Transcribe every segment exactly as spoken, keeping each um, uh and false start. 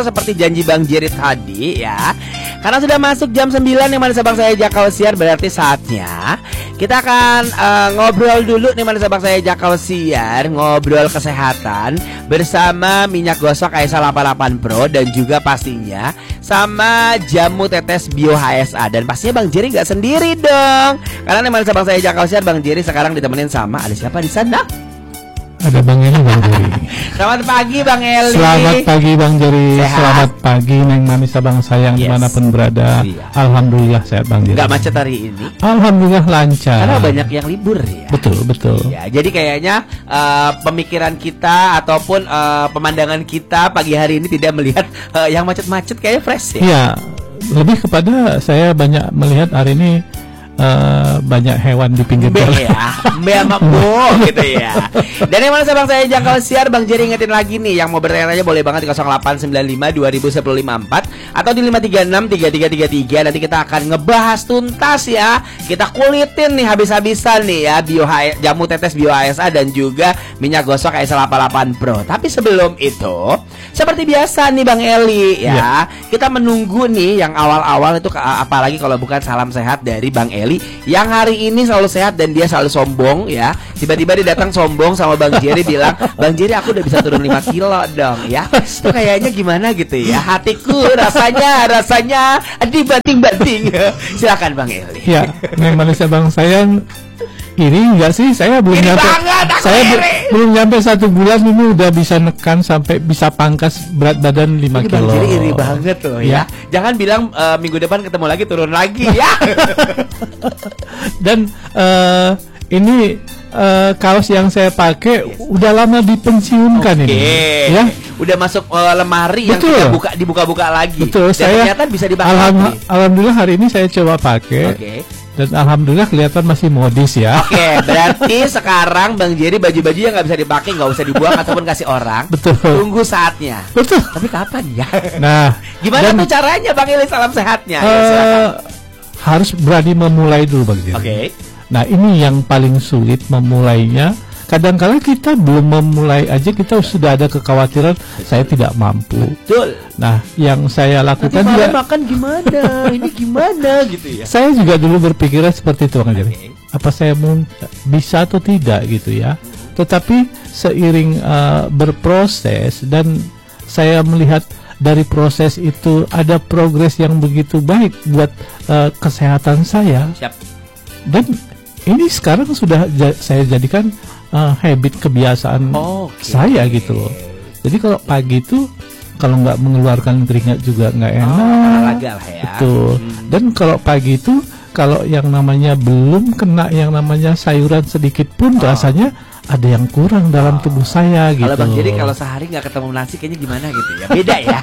Seperti janji Bang Jerry tadi ya, karena sudah masuk jam sembilan nih manis abang saya Jakau Siar, berarti saatnya kita akan uh, ngobrol dulu nih manis abang saya Jakau Siar. Ngobrol kesehatan bersama minyak gosok Aisa delapan puluh delapan Pro, dan juga pastinya sama jamu tetes Bio H S A. Dan pastinya Bang Jerry nggak sendiri dong, karena nih manis abang saya Jakau Siar, Bang Jerry sekarang ditemenin sama ada siapa di sana? Ada Bang Eli, Bang Jerry. Selamat pagi Bang Eli. Selamat pagi Bang Jerry. Sehat. Selamat pagi Neng Manis abang sayang, Yes. dimanapun berada. Iya. Alhamdulillah sehat Bang Jerry. Nggak macet hari ini, Alhamdulillah lancar. karena banyak yang libur ya. Betul betul. Ya, jadi kayaknya uh, pemikiran kita ataupun uh, pemandangan kita pagi hari ini tidak melihat uh, yang macet-macet, kayak fresh ya. Iya, lebih kepada saya banyak melihat hari ini uh, banyak hewan di pinggir Be jalan. ya, be sama bo gitu ya. Dan yang mana sabang saya Jakau Siar, Bang Jerry ingetin lagi nih, yang mau bertanya boleh banget di nol delapan sembilan lima dua nol satu nol lima empat atau di lima tiga enam tiga tiga tiga tiga. Nanti kita akan ngebahas tuntas ya. Kita kulitin nih habis-habisan nih ya, Bio H- jamu tetes Bio H S A dan juga minyak gosok Aisa delapan puluh delapan Pro. Tapi sebelum itu, seperti biasa nih Bang Eli ya, Ya. kita menunggu nih yang awal-awal itu, apalagi kalau bukan salam sehat dari Bang Eli yang hari ini selalu sehat dan dia selalu sombong ya. Tiba-tiba dia datang sombong sama Bang Jerry bilang, "Bang Jerry, aku udah bisa turun lima kilo dong ya." Itu kayaknya gimana gitu ya. Hatiku rasanya rasanya dibanting-banting. Silakan Bang Eli. Ya, Neng Manis abang sayang, iri enggak sih? Saya belum Iri nyampe. banget, aku Saya be- iri. belum nyampe satu bulan ini udah bisa nekan sampai bisa pangkas berat badan lima Ini Bang kilo. Jerry iri banget loh ya. Ya. Jangan bilang uh, minggu depan ketemu lagi turun lagi ya. Dan eh, ini eh, kaos yang saya pakai udah lama dipensiunkan Oke. ini, ya. Udah masuk uh, lemari yang Betul. kita buka dibuka-buka lagi. Betul, Dan saya ternyata bisa dipakai alham- lagi. alhamdulillah hari ini saya coba pakai. Oke. Dan alhamdulillah kelihatan masih modis ya. Oke, berarti sekarang Bang Jerry baju-baju yang nggak bisa dipakai, nggak usah dibuang ataupun kasih orang. Betul. Tunggu saatnya. Betul. Tapi kapan ya? Nah, Gimana dan, tuh caranya Bang Eli salam sehatnya? Ya, eh, silakan. harus berani memulai dulu Bang Jerry. Oke. Nah, ini yang paling sulit memulainya. Kadang-kala kita belum memulai aja kita sudah ada kekhawatiran saya tidak mampu. Betul. Nah, yang saya Nanti lakukan malam juga, makan gimana? Ini gimana gitu ya? saya juga dulu berpikiran seperti itu Bang Jerry. Oke. Apa saya mau bisa atau tidak gitu ya. Tetapi seiring uh, berproses dan saya melihat dari proses itu ada progres yang begitu baik buat uh, kesehatan saya. Siap. Dan ini sekarang sudah ja- saya jadikan uh, habit kebiasaan Oke. saya gitu loh. Jadi kalau pagi itu kalau nggak mengeluarkan keringat juga nggak Oh, enak. olahraga lah ya. Betul. Hmm. Dan kalau pagi itu kalau yang namanya belum kena yang namanya sayuran sedikit pun Oh. rasanya ada yang kurang dalam tubuh saya gitu. Kalau Bang Jerry kalau sehari nggak ketemu nasi kayaknya gimana gitu ya? Beda ya.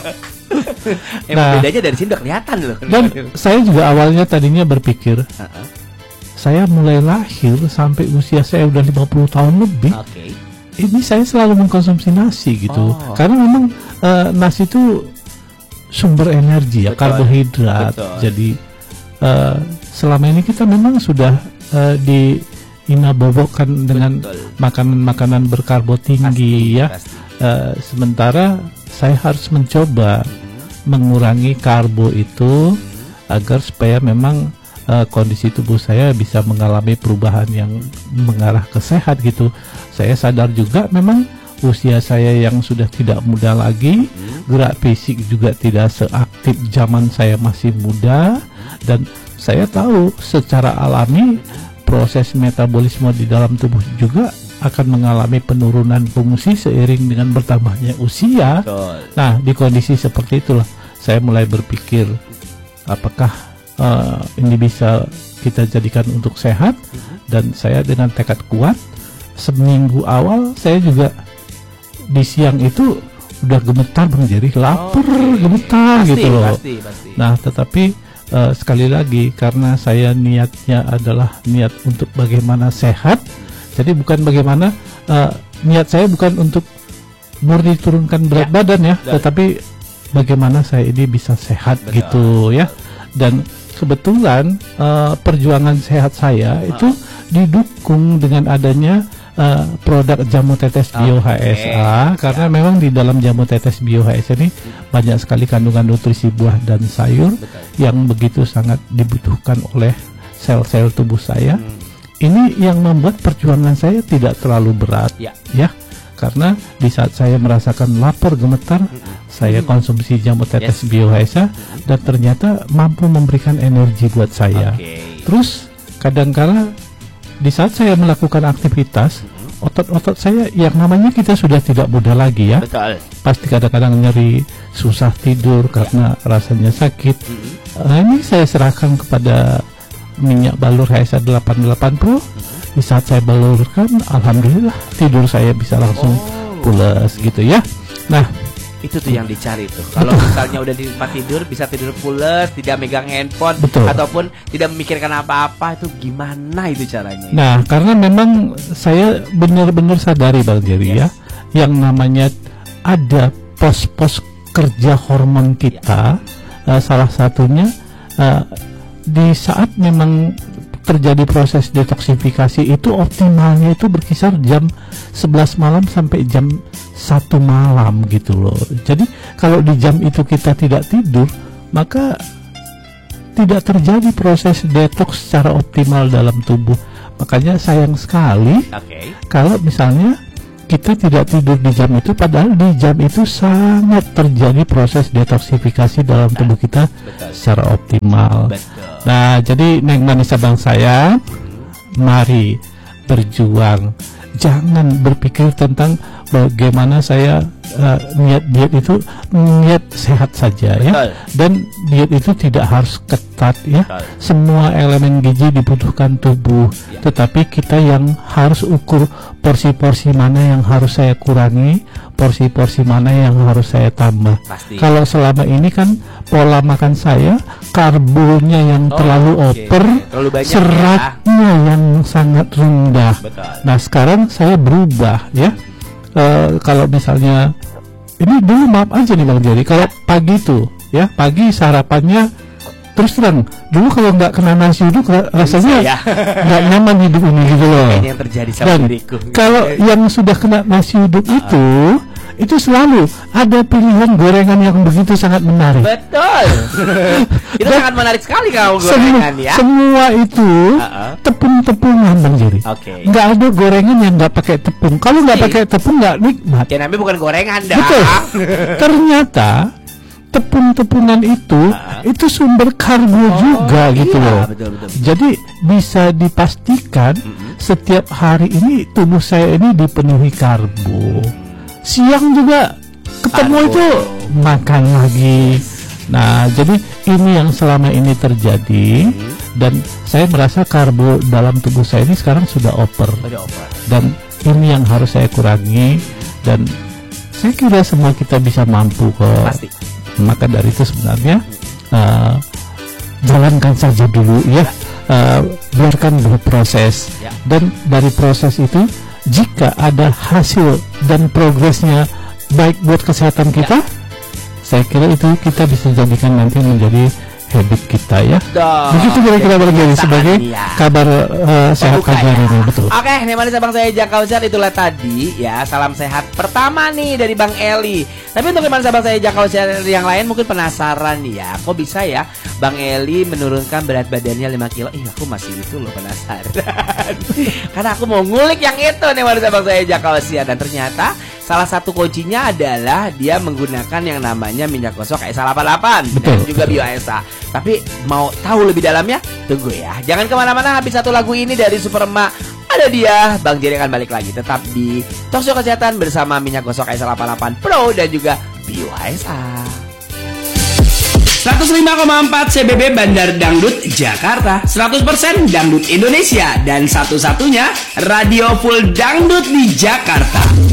Emang Nah. bedanya dari sini udah kelihatan loh. Dan saya juga awalnya tadinya berpikir Uh-uh. saya mulai lahir sampai usia saya udah lima puluh tahun lebih. Oke. Ini saya selalu mengkonsumsi nasi gitu. Oh. Karena memang eh, nasi itu sumber energi ya, Betul. karbohidrat. Betul. Jadi eh, selama ini kita memang sudah eh, diinabobokkan dengan Betul. makanan-makanan berkarbo tinggi Pasti, ya. pasti. Eh, sementara saya harus mencoba Hmm. mengurangi karbo itu agar supaya memang eh, kondisi tubuh saya bisa mengalami perubahan yang mengarah ke sehat gitu. Saya sadar juga memang usia saya yang sudah tidak muda lagi, gerak fisik juga tidak seaktif zaman saya masih muda, dan saya tahu secara alami proses metabolisme di dalam tubuh juga akan mengalami penurunan fungsi seiring dengan bertambahnya usia. Betul. Nah, di kondisi seperti itulah saya mulai berpikir apakah uh, ini bisa kita jadikan untuk sehat. Dan saya dengan tekad kuat seminggu awal saya juga di siang itu udah gemetar Bang Jerry, lapar, Oke. gemetar Pasti, gitu loh. Pasti, pasti. Nah, tetapi uh, sekali lagi karena saya niatnya adalah niat untuk bagaimana sehat. Jadi bukan bagaimana uh, niat saya bukan untuk murni turunkan berat Ya, badan ya, betul. tetapi bagaimana saya ini bisa sehat Betul. gitu ya. Dan kebetulan uh, perjuangan sehat saya itu didukung dengan adanya uh, produk jamu tetes Bio H S A, okay. karena ya. memang di dalam jamu tetes Bio H S A ini hmm. banyak sekali kandungan nutrisi buah dan sayur. Betul. Yang begitu sangat dibutuhkan oleh sel-sel tubuh saya. Hmm. Ini yang membuat perjuangan saya tidak terlalu berat, ya. ya. Karena di saat saya merasakan lapar gemetar, hmm. saya konsumsi jamu tetes yes. Bio H S A, hmm. dan ternyata mampu memberikan energi buat saya. Okay. Terus kadangkala di saat saya melakukan aktivitas, hmm. otot-otot saya yang namanya kita sudah tidak muda lagi ya. Betul. Pasti kadang-kadang nyeri, susah tidur karena ya. rasanya sakit. Hmm. Nah, ini saya serahkan kepada minyak balur H S A delapan puluh delapan Pro. Mm-hmm. Di saat saya balurkan, alhamdulillah tidur saya bisa langsung oh. pules gitu ya. Nah, itu tuh yang dicari tuh. Kalau misalnya udah di tempat tidur bisa tidur pules, tidak megang handphone, betul. ataupun tidak memikirkan apa-apa, itu gimana itu caranya? Nah, karena memang saya benar-benar sadari Bang Jerry yes. ya, yang namanya ada pos-pos kerja hormon kita, yes. uh, salah satunya uh, di saat memang terjadi proses detoksifikasi itu optimalnya itu berkisar jam sebelas malam sampai jam satu malam gitu loh. Jadi kalau di jam itu kita tidak tidur, maka tidak terjadi proses detoks secara optimal dalam tubuh. Makanya sayang sekali okay. kalau misalnya kita tidak tidur di jam itu, padahal di jam itu sangat terjadi proses detoksifikasi dalam tubuh kita betul. secara optimal. Betul. Nah, jadi Neng Manis Abang saya, mari berjuang. Jangan berpikir tentang bagaimana saya uh, niat diet itu niat sehat saja betul. ya. Dan diet itu tidak harus ketat ya. Betul. Semua elemen gizi dibutuhkan tubuh, ya. tetapi kita yang harus ukur porsi-porsi mana yang harus saya kurangi, porsi-porsi mana yang harus saya tambah. Pasti. Kalau selama ini kan pola makan saya karbonya yang oh, terlalu okay. over, terlalu banyak seratnya ya. yang sangat rendah. Betul. Nah, sekarang saya berubah ya. Uh, kalau misalnya ini dulu maaf aja nih Bang Jerry, kalau pagi tuh ya pagi sarapannya terus terang dulu kalau nggak kena nasi uduk rasanya nggak nyaman hidup ini gitu loh. Yang terjadi sama Dan diriku. Kalau yang sudah kena nasi uduk uh. itu itu selalu ada pilihan gorengan yang begitu sangat menarik. Betul. Itu Dan sangat menarik sekali kalau gorengan semua, ya. Semua itu uh-uh. tepung-tepungan Bang Jerry. Oke. Okay. Nggak ada gorengan yang nggak pakai tepung. Kalau nggak pakai tepung nggak nikmat. Ya namanya bukan gorengan dah. Betul. Ternyata tepung-tepungan itu uh-huh. itu sumber karbo oh, juga iya, gitu loh. Betul, betul, betul. Jadi bisa dipastikan mm-hmm. setiap hari ini tubuh saya ini dipenuhi karbo. Siang juga ketemu karbo. Itu makan lagi. Nah, jadi ini yang selama ini terjadi mm-hmm. dan saya merasa karbo dalam tubuh saya ini sekarang sudah over. Sudah over. Dan ini yang harus saya kurangi dan saya kira semua kita bisa mampu kok. Pasti. Maka dari itu sebenarnya uh, jalankan saja dulu ya, uh, biarkan berproses ya. Dan dari proses itu jika ada hasil dan progresnya baik buat kesehatan kita ya. Saya kira itu kita bisa jadikan nanti menjadi habit kita ya. Duh, begitu kira-kira berjadi sebagai ya. kabar uh, sehat kabar ya. ini betul. Oke, nih manis abang saya Jakau Sehat, itulah tadi ya salam sehat pertama nih dari Bang Eli. Tapi untuk manis abang saya Jakau Sehat yang lain mungkin penasaran nih ya, kok bisa ya Bang Eli menurunkan berat badannya lima kilo? Ih, aku masih itu loh penasaran. Karena aku mau ngulik yang itu nih manis abang saya Jakau Sehat, dan ternyata salah satu kuncinya adalah dia menggunakan yang namanya minyak gosok H S A delapan puluh delapan betul, dan juga Bio H S A. Tapi mau tahu lebih dalamnya? Tunggu ya. Jangan kemana-mana, habis satu lagu ini dari Super Emak ada dia, Bang Jerry akan balik lagi. Tetap di Talkshow Kesehatan bersama minyak gosok H S A delapan puluh delapan Pro dan juga Bio H S A. seratus lima koma empat C B B Bandar Dangdut Jakarta, seratus persen Dangdut Indonesia, dan satu-satunya radio full dangdut di Jakarta.